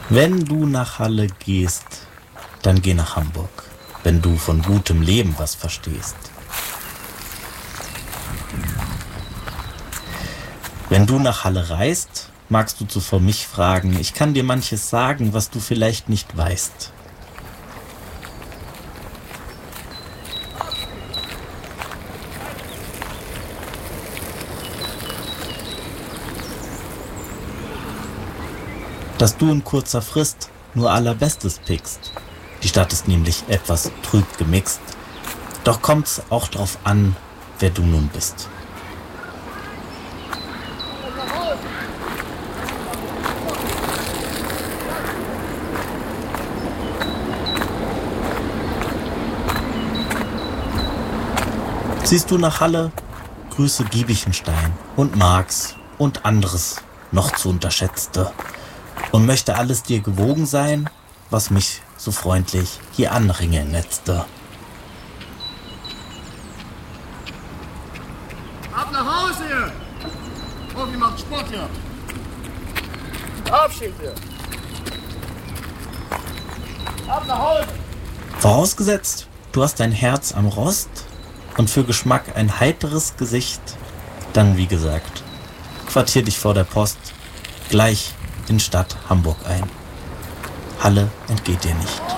Wenn du nach Halle gehst, dann geh nach Hamburg, wenn du von gutem Leben was verstehst. Wenn du nach Halle reist, magst du zuvor mich fragen. Ich kann dir manches sagen, was du vielleicht nicht weißt. Dass du in kurzer Frist nur Allerbestes pickst. Die Stadt ist nämlich etwas trüb gemixt. Doch kommt's auch drauf an, wer du nun bist. Siehst du nach Halle, grüße Giebichenstein und Marx und anderes noch zu unterschätzte und möchte alles dir gewogen sein, was mich so freundlich hier anringen letzte. Ab nach Hause hier! Profi macht Sport hier! Aufstehen hier! Ab nach Hause! Vorausgesetzt, du hast dein Herz am Rost und für Geschmack ein heiteres Gesicht, dann wie gesagt, quartier dich vor der Post gleich in Stadt Hamburg ein. Halle entgeht dir nicht.